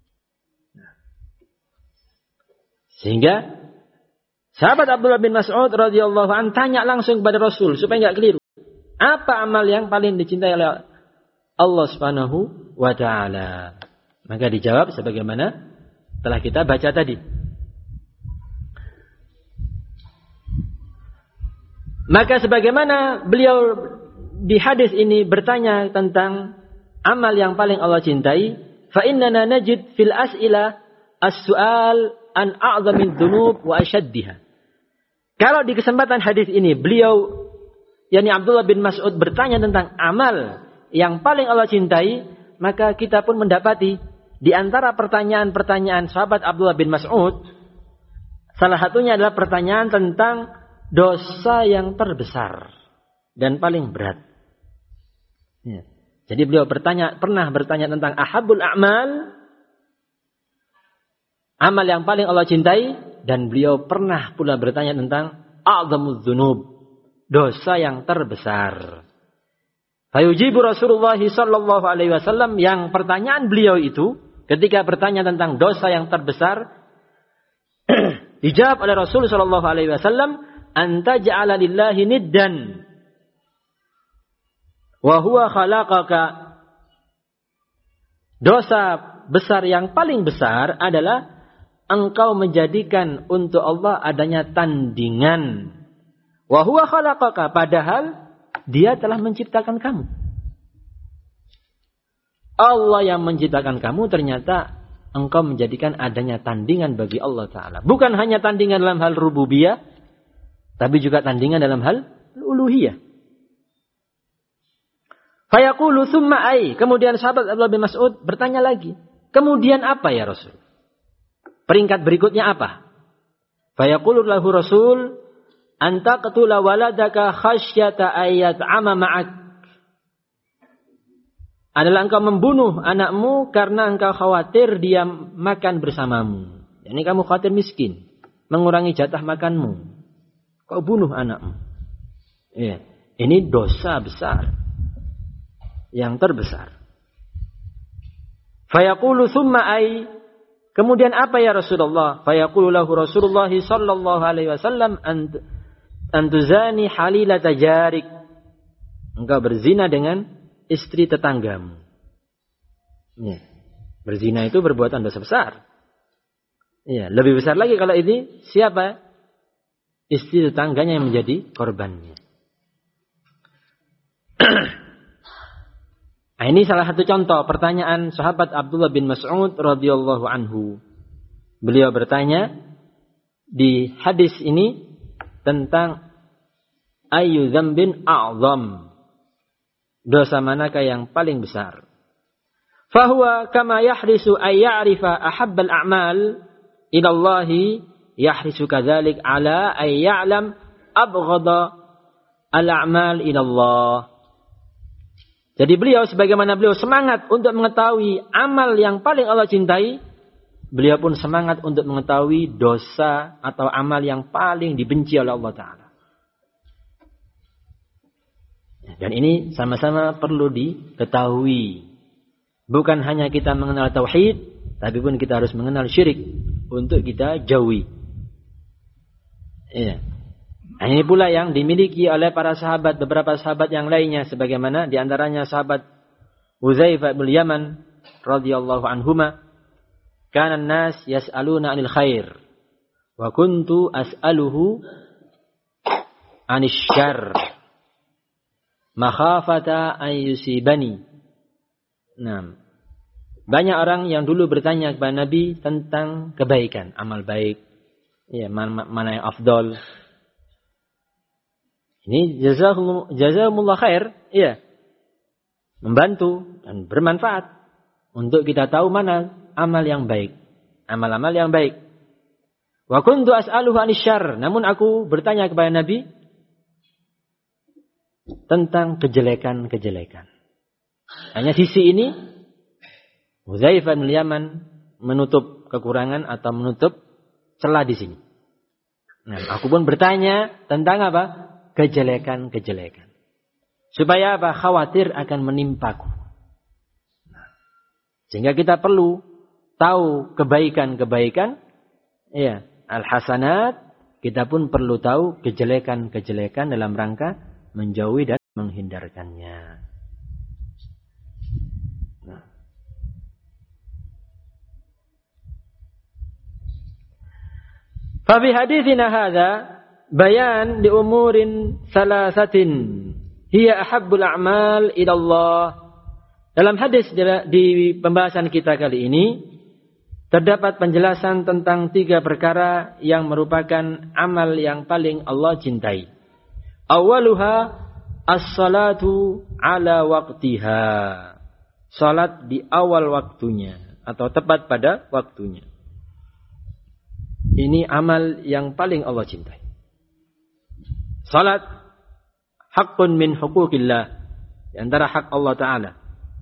Sehingga sahabat Abdullah bin Mas'ud radhiyallahu an tanya langsung kepada Rasul supaya enggak keliru. Apa amal yang paling dicintai oleh Allah Subhanahu wa taala. Maka dijawab sebagaimana telah kita baca tadi. Maka sebagaimana beliau di hadis ini bertanya tentang amal yang paling Allah cintai, fa innana najid fil as'ila as-su'al an a'zamid dzunub wa ashaddiha. Kalau di kesempatan hadis ini beliau yakni Abdullah bin Mas'ud bertanya tentang amal yang paling Allah cintai, maka kita pun mendapati di antara pertanyaan-pertanyaan sahabat Abdullah bin Mas'ud, salah satunya adalah pertanyaan tentang dosa yang terbesar dan paling berat. Ya. Jadi beliau bertanya, pernah bertanya tentang ahabul a'mal, amal yang paling Allah cintai, dan beliau pernah pula bertanya tentang a'zamuz dzunub, dosa yang terbesar. Fayujibu Rasulullah sallallahu alaihi wasallam, yang pertanyaan beliau itu ketika bertanya tentang dosa yang terbesar dijawab oleh Rasul sallallahu alaihi wasallam, anta ja'ala lillahi niddan wa huwa khalaqaka. Dosa besar yang paling besar adalah engkau menjadikan untuk Allah adanya tandingan. Wa huwa khalaqaka, padahal Dia telah menciptakan kamu. Allah yang menciptakan kamu, ternyata engkau menjadikan adanya tandingan bagi Allah Ta'ala. Bukan hanya tandingan dalam hal rububiyah, tapi juga tandingan dalam hal uluhiyah. Fayaqulu thumma ai. Kemudian sahabat Abdullah bin Mas'ud bertanya lagi, kemudian apa ya Rasul? Peringkat berikutnya apa? Fayaqulu lahu Rasul, anta qatula waladaka khasyata ayat ama ma'ak. Adalah engkau membunuh anakmu karena engkau khawatir dia makan bersamamu. Ini kamu khawatir miskin, mengurangi jatah makanmu. Kau bunuh anakmu. Ya, ini dosa besar, yang terbesar. Fayaqulu thumma ai. Kemudian apa ya Rasulullah? Fayaqulu lahu Rasulullah sallallahu alaihi wasallam, antuzani halilata jarik. Engkau berzina dengan istri tetanggamu. Ya. Berzina itu perbuatan dosa besar. Ya, lebih besar lagi kalau ini siapa? Istri tetangganya yang menjadi korbannya. Nah, ini salah satu contoh pertanyaan sahabat Abdullah bin Mas'ud radhiyallahu anhu. Beliau bertanya di hadis ini tentang ayyu dzambin a'zam, dosa manakah yang paling besar. Fahuwa kama yahrisu ay ya'rifa ahabbal a'mal ila Allah, yahrisu kadzalik ala ay ya'lam abghada al-a'mal ila Allah. Jadi beliau sebagaimana beliau semangat untuk mengetahui amal yang paling Allah cintai, beliau pun semangat untuk mengetahui dosa atau amal yang paling dibenci oleh Allah Ta'ala. Dan ini sama-sama perlu diketahui. Bukan hanya kita mengenal tauhid, tapi pun kita harus mengenal syirik untuk kita jauhi. Iya. Nah, ini pula yang dimiliki oleh para sahabat, beberapa sahabat yang lainnya, sebagaimana diantaranya sahabat Hudzaifah bin Yaman radhiyallahu anhuma, kana an-nas yas'aluna 'anil khair wa kuntu as'aluhu 'anil syarr makhafata an yusibani. Nah, banyak orang yang dulu bertanya kepada Nabi tentang kebaikan, amal baik, ya, mana, mana yang afdal. Ini jazakumullah khair, ya, membantu dan bermanfaat untuk kita tahu mana amal yang baik, amal-amal yang baik. Wa kuntu as'aluhu 'anil syarr, namun aku bertanya kepada Nabi tentang kejelekan-kejelekan. Hanya sisi ini Hudzaifah bin Yaman menutup kekurangan atau menutup celah di sini. Nah, aku pun bertanya tentang apa? Kejelekan-kejelekan. Supaya apa? Khawatir akan menimpaku. Nah, sehingga kita perlu tahu kebaikan-kebaikan, ya, al-hasanat, kita pun perlu tahu kejelekan-kejelekan dalam rangka menjauhi dan menghindarkannya. Fa bi haditsina hadza bayan li umurin thalathatin hiya ahabbul a'mal ila Allah. Dalam hadis di pembahasan kita kali ini terdapat penjelasan tentang tiga perkara yang merupakan amal yang paling Allah cintai. Awaluha as-salatu ala waqtiha. Salat di awal waktunya atau tepat pada waktunya. Ini amal yang paling Allah cintai. Salat haqqun min huquqillah, di antara hak Allah Ta'ala.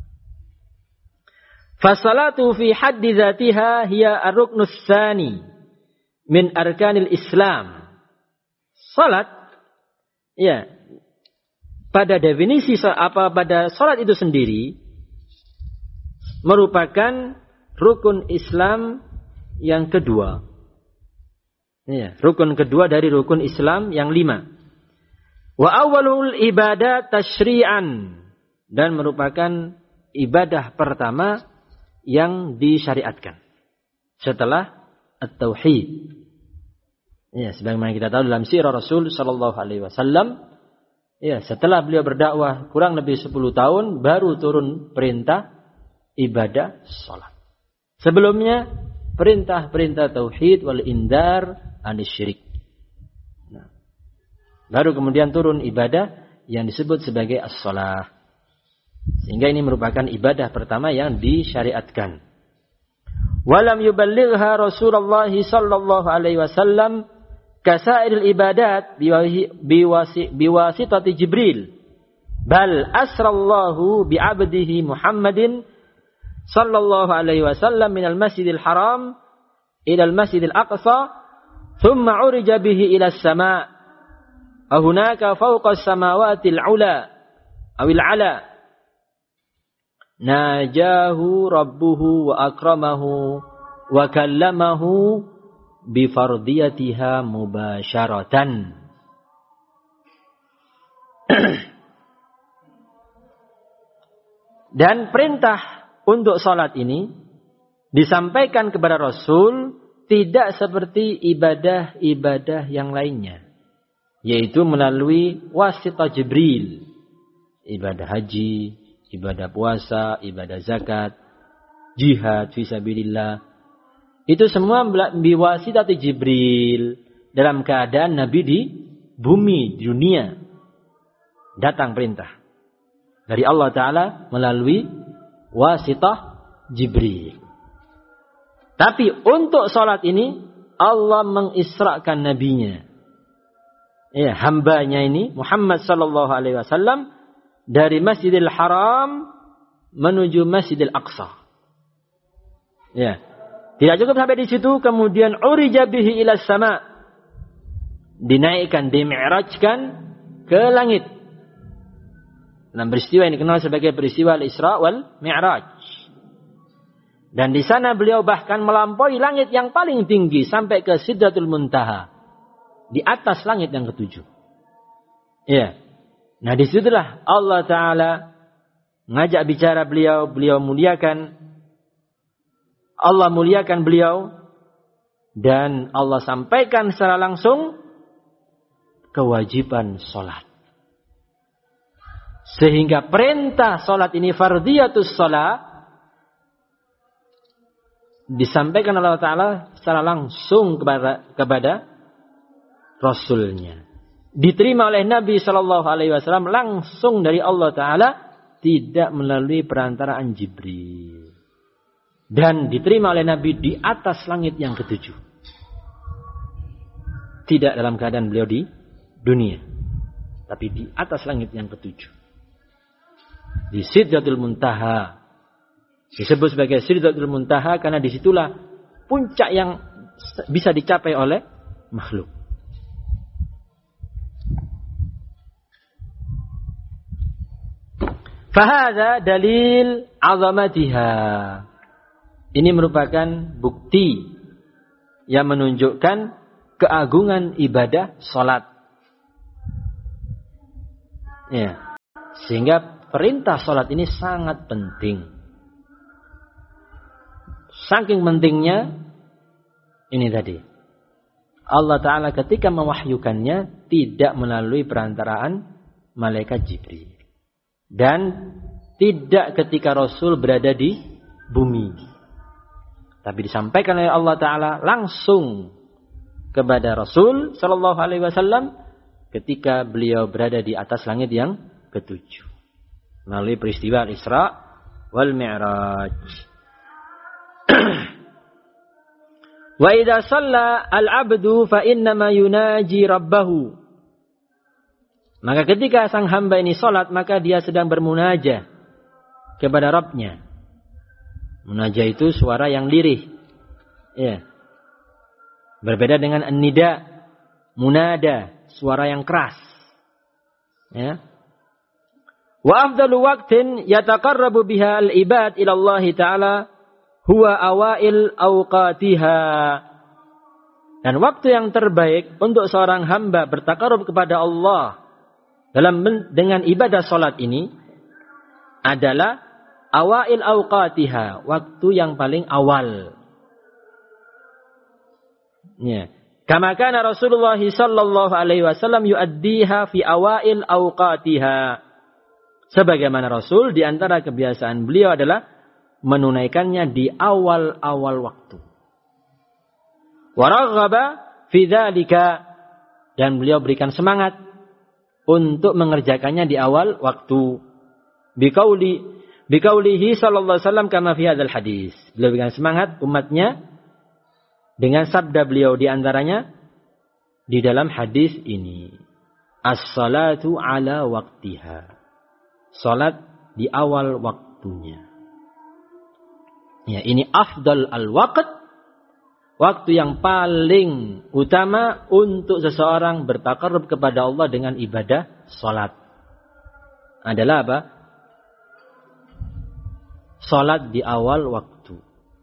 Fasalatu fi haddi dzatiha hiya ar-ruknus tsani min arkanil Islam. Salat, ya, pada definisi apa pada salat itu sendiri merupakan rukun Islam yang kedua. Ya, rukun kedua dari rukun Islam yang lima. Wa awwalul ibadah tasyri'an, dan merupakan ibadah pertama yang disyariatkan setelah at-tauhid. Ya, sebagaimana kita tahu dalam sirah Rasul sallallahu alaihi wasallam, ya, setelah beliau berdakwah kurang lebih sepuluh tahun baru turun perintah ibadah salat. Sebelumnya perintah-perintah tauhid wal indar anisyirik. Nah, baru kemudian turun ibadah yang disebut sebagai as-shalah. Sehingga ini merupakan ibadah pertama yang disyariatkan. Walam yuballighha Rasulullah sallallahu alaihi wasallam kasairil ibadat biwasi biwasitati Jibril. Bal asrallahu bi'abdihi Muhammadin sallallahu alaihi wasallam minal Masjidil Haram ila al-Masjidil Aqsa, thumma urija bihi ila as-sama'. Ahunaka fawqa as-samawati al-'ula awil 'ala. Najahu rabbuhu wa akramahu wa kallamahu bi fardiyatiha mubasyaratan. Dan perintah untuk salat ini disampaikan kepada Rasul tidak seperti ibadah-ibadah yang lainnya, yaitu melalui wasitah Jibril. Ibadah haji, ibadah puasa, ibadah zakat, jihad fisabilillah, itu semua biwasitati Jibril, dalam keadaan Nabi di bumi, di dunia. Datang perintah dari Allah Ta'ala melalui wasitah Jibril. Tapi untuk salat ini Allah mengisrakan nabinya, ya, hambanya ini Muhammad sallallahu alaihi wasallam dari Masjidil Haram menuju Masjidil Aqsa. Ya. Tidak cukup sampai di situ, kemudian urija bihi ila sama, dinaikkan, dimi'rajkan ke langit. Dalam peristiwa yang dikenal sebagai peristiwa Al-Isra wal Mi'raj. Dan di sana beliau bahkan melampaui langit yang paling tinggi sampai ke Sidratul Muntaha, di atas langit yang ketujuh. Ya. Nah, disitulah Allah Ta'ala ngajak bicara beliau, beliau muliakan, Allah muliakan beliau, dan Allah sampaikan secara langsung kewajiban sholat. Sehingga perintah sholat ini, fardiyatus sholat, disampaikan oleh Allah Ta'ala secara langsung kepada, kepada Rasulnya. Diterima oleh Nabi Shallallahu Alaihi Wasallam langsung dari Allah Ta'ala, tidak melalui perantaraan Jibril. Dan diterima oleh Nabi di atas langit yang ketujuh. Tidak dalam keadaan beliau di dunia, tapi di atas langit yang ketujuh. Di Sidratul Muntaha. Disebut sebagai Sidratul Muntaha karena disitulah puncak yang bisa dicapai oleh makhluk. Fahada dalil azamatiha. Ini merupakan bukti yang menunjukkan keagungan ibadah salat. Ya. Sehingga perintah salat ini sangat penting. Saking pentingnya ini tadi. Allah Ta'ala ketika mewahyukannya tidak melalui perantaraan malaikat Jibril. Dan tidak ketika Rasul berada di bumi. Tapi disampaikan oleh Allah Ta'ala langsung kepada Rasul Sallallahu Alaihi Wasallam ketika beliau berada di atas langit yang ketujuh. Melalui peristiwa Isra wal Mi'raj. Wa idza shalla al-'abdu fa innama yunaji rabbahu. Maka ketika sang hamba ini salat, maka dia sedang bermunajah kepada Rabb-Nya. Munajah itu suara yang lirih. Ya. Berbeda dengan an-nida, munada, suara yang keras. Ya. Wa afdalu waqtin yataqarrabu biha al-ibad ila Allah Ta'ala huwa awail awqatiha. Dan waktu yang terbaik untuk seorang hamba bertakarub kepada Allah dalam dengan ibadah salat ini adalah awail awqatiha, waktu yang paling awal. Ya. Kama kana Rasulullah sallallahu alaihi wasallam yuaddiha fi awail awqatiha. Sebagaimana Rasul di antara kebiasaan beliau adalah menunaikannya di awal-awal waktu. Wa raghaba fi dzalika, dan beliau berikan semangat untuk mengerjakannya di awal waktu. Biqauli biqaulihi sallallahu alaihi wasallam kama fi hadzal hadis. Beliau berikan semangat umatnya dengan sabda beliau di antaranya di dalam hadis ini. As-salatu ala waqtiha. Salat di awal waktunya. Ya, ini afdal al-waqt, waktu yang paling utama untuk seseorang bertakarrub kepada Allah dengan ibadah salat. Adalah apa? Salat di awal waktu.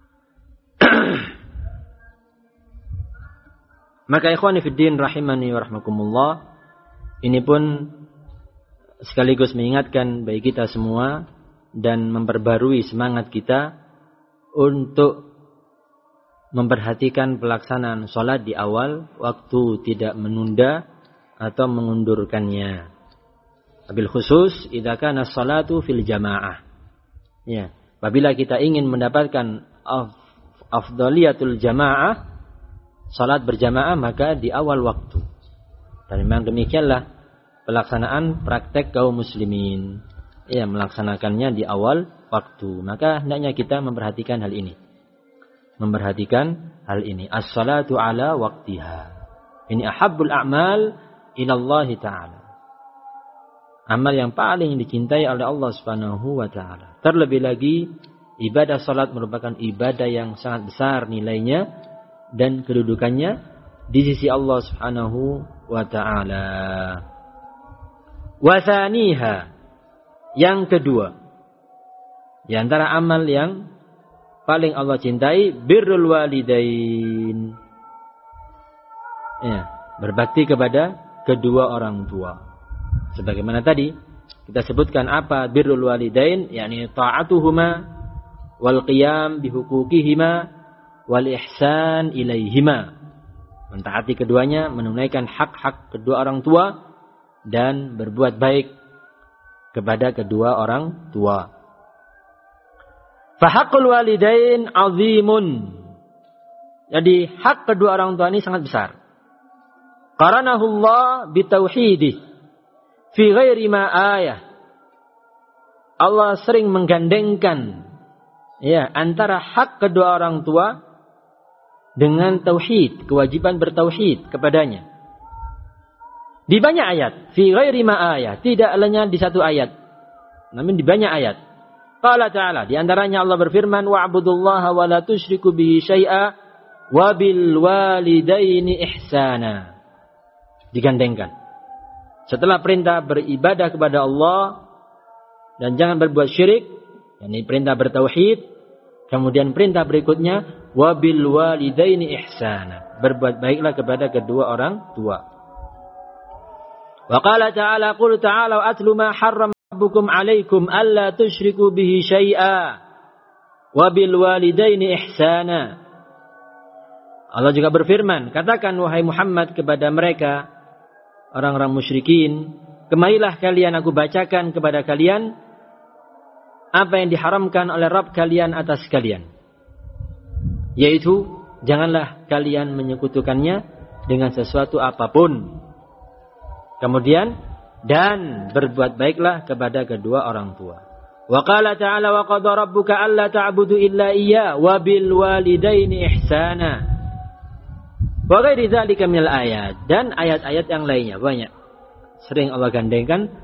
Maka ikhwani fiddin rahimani wa rahmakumullah, ini pun sekaligus mengingatkan bagi kita semua dan memperbarui semangat kita untuk memperhatikan pelaksanaan sholat di awal waktu, tidak menunda atau mengundurkannya. Wabil khusus idza kana sholatu fil jamaah. Ya, apabila kita ingin mendapatkan af, afdaliyatul jamaah, salat berjamaah, maka di awal waktu. Dan memang demikianlah pelaksanaan praktek kaum muslimin. Ya, melaksanakannya di awal waktu. Maka hendaknya kita memperhatikan hal ini. Memperhatikan hal ini. As-salatu ala waqtiha. Ini ahabbul a'mal ilallahi ta'ala. Amal yang paling dicintai oleh Allah Subhanahu wa ta'ala. Terlebih lagi, ibadah salat merupakan ibadah yang sangat besar nilainya dan kedudukannya di sisi Allah Subhanahu wa ta'ala. Wasaniha, yang kedua, di antara amal yang paling Allah cintai, birrul walidain. Ya, berbakti kepada kedua orang tua. Sebagaimana tadi kita sebutkan apa birrul walidain, yakni ta'atuhuma wal qiyam bihuquqihima wal ihsan ilaihima. Mentaati keduanya, menunaikan hak-hak kedua orang tua dan berbuat baik kepada kedua orang tua. Fahaqqul walidain azimun. Jadi hak kedua orang tua ini sangat besar. Qaranahullah bitauhidih fi ghairi ma ayah. Allah sering menggandengkan ya antara hak kedua orang tua dengan tauhid, kewajiban bertauhid kepadanya. Di banyak ayat, fi ghairi ma ayah, tidak hanya di satu ayat, namun di banyak ayat. Qala ta'ala, di antaranya Allah berfirman, wa'budullaha wa la tusyriku bihi syai'a wa bil walidaini ihsana. Digandengkan. Setelah perintah beribadah kepada Allah dan jangan berbuat syirik, yakni perintah bertauhid, kemudian perintah berikutnya wa bil walidaini ihsana, berbuat baiklah kepada kedua orang tua. Wa qala ta'ala, qul ta'ala atlu ma harrama rabbukum 'alaikum alla tusyriku bihi syai'a wa bil walidaini ihsana. Allah juga berfirman, katakan wahai Muhammad kepada mereka, orang-orang musyrikin, kemarilah kalian aku bacakan kepada kalian apa yang diharamkan oleh Rabb kalian atas kalian. Yaitu, janganlah kalian menyekutukannya dengan sesuatu apapun. Kemudian, dan berbuat baiklah kepada kedua orang tua. Wa qala ta'ala wa qadha rabbuka alla ta'budu illa iyyah wa bil walidaini ihsana. Wa ghairi dzalika minal ayat, dan ayat-ayat yang lainnya banyak. Sering Allah gandengkan